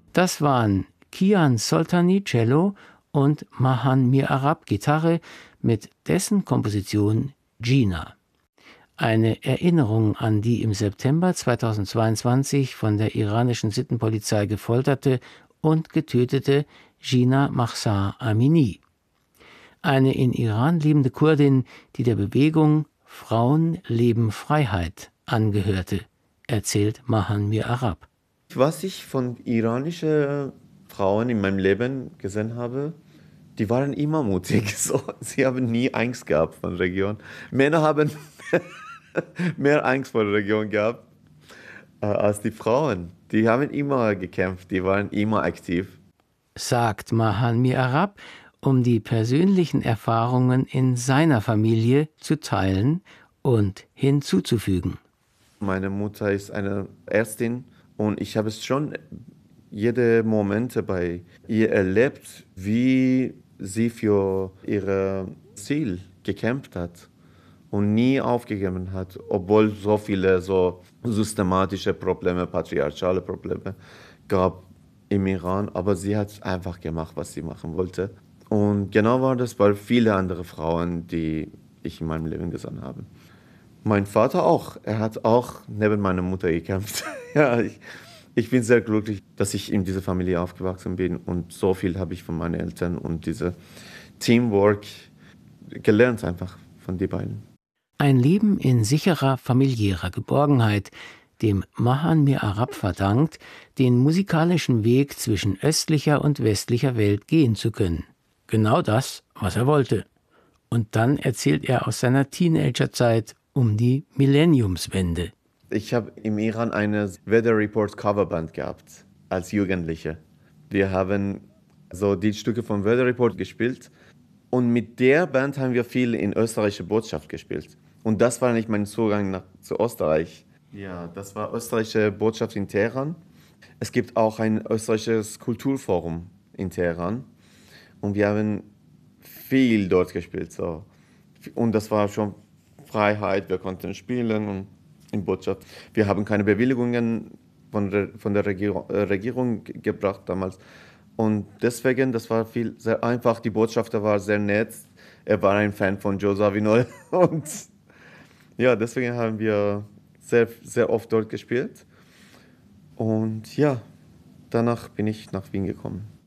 Das waren Kian Soltani Cello und Mahan Mir Arab Gitarre mit dessen Komposition Gina. Eine Erinnerung an die im September 2022 von der iranischen Sittenpolizei gefolterte und getötete Gina Mahsa Amini. Eine in Iran lebende Kurdin, die der Bewegung Frauen leben Freiheit angehörte, erzählt Mahan Mir Arab. Was ich von iranischen Frauen in meinem Leben gesehen habe, die waren immer mutig. So, sie haben nie Angst gehabt von der Region. Männer haben mehr Angst vor der Region gehabt als die Frauen. Die haben immer gekämpft, die waren immer aktiv. Sagt Mahan Mir Arab, um die persönlichen Erfahrungen in seiner Familie zu teilen und hinzuzufügen. Meine Mutter ist eine Ärztin und ich habe es schon jede Momente bei ihr erlebt, wie sie für ihr Ziel gekämpft hat und nie aufgegeben hat, obwohl so viele so systematische Probleme, patriarchale Probleme gab im Iran, aber sie hat einfach gemacht, was sie machen wollte. Und genau war das bei vielen anderen Frauen, die ich in meinem Leben gesehen habe. Mein Vater auch. Er hat auch neben meiner Mutter gekämpft. Ja, ich bin sehr glücklich, dass ich in dieser Familie aufgewachsen bin und so viel habe ich von meinen Eltern und diese Teamwork gelernt einfach von den beiden. Ein Leben in sicherer familiärer Geborgenheit, dem Mahan Mir Arab verdankt, den musikalischen Weg zwischen östlicher und westlicher Welt gehen zu können. Genau das, was er wollte. Und dann erzählt er aus seiner Teenagerzeit um die Millenniumswende. Ich habe im Iran eine Weather Report Coverband gehabt als Jugendliche. Wir haben so die Stücke von Weather Report gespielt und mit der Band haben wir viel in österreichische Botschaft gespielt. Und das war nicht mein Zugang zu Österreich. Ja, das war österreichische Botschaft in Teheran. Es gibt auch ein österreichisches Kulturforum in Teheran und wir haben viel dort gespielt. So. Und das war schon Freiheit, wir konnten spielen und in Botschaft. Wir haben keine Bewilligungen von der Regierung gebracht damals. Und deswegen, das war sehr einfach. Die Botschafter war sehr nett. Er war ein Fan von Joe Zawinul. Und ja, deswegen haben wir sehr, sehr oft dort gespielt. Und ja, danach bin ich nach Wien gekommen.